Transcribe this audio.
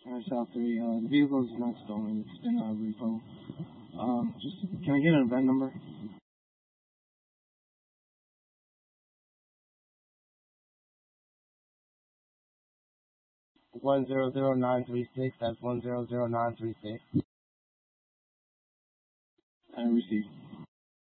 South 3. The vehicle is not stolen. It's been repo. Can I get an event number? 100936. That's 100936. I received.